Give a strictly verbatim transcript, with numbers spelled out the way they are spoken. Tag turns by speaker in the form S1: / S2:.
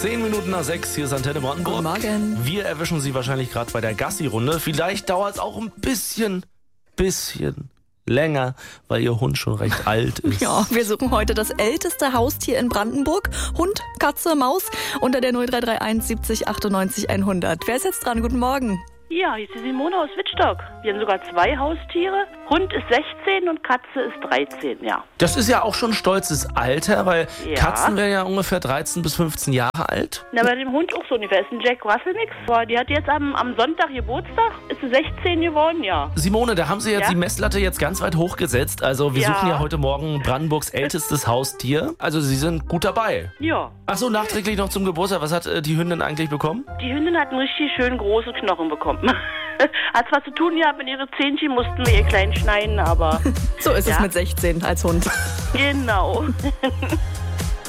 S1: Zehn Minuten nach sechs, hier ist Antenne Brandenburg.
S2: Guten Morgen.
S1: Wir erwischen Sie wahrscheinlich gerade bei der Gassi-Runde. Vielleicht dauert es auch ein bisschen, bisschen länger, weil Ihr Hund schon recht alt ist.
S2: Ja, wir suchen heute das älteste Haustier in Brandenburg. Hund, Katze, Maus. Unter der null drei drei eins siebzig achtundneunzig hundert. Wer ist jetzt dran? Guten Morgen.
S3: Ja, hier ist die Simone aus Wittstock. Wir haben sogar zwei Haustiere. Hund ist sechzehn und Katze ist dreizehn, ja.
S1: Das ist ja auch schon stolzes Alter, weil
S3: Ja.
S1: Katzen wären ja ungefähr dreizehn bis fünfzehn Jahre alt.
S3: Na, bei dem Hund auch so ungefähr. Ist ein Jack Russell Mix. Boah, die hat jetzt am, am Sonntag Geburtstag. Ist sie sechzehn geworden, ja.
S1: Simone, da haben Sie jetzt
S3: Ja?
S1: die Messlatte jetzt ganz weit hochgesetzt. Also wir
S3: Ja.
S1: suchen ja heute Morgen Brandenburgs ältestes Haustier. Also Sie sind gut dabei.
S3: Ja.
S1: Achso, nachträglich noch zum Geburtstag. Was hat äh, die Hündin eigentlich bekommen?
S3: Die Hündin hat einen richtig schön großen Knochen bekommen. Hat zwar zu tun gehabt mit ihren Zähnchen, mussten wir ihr klein schneiden, aber
S2: So ist
S3: Ja.
S2: es mit sechzehn als Hund.
S3: genau.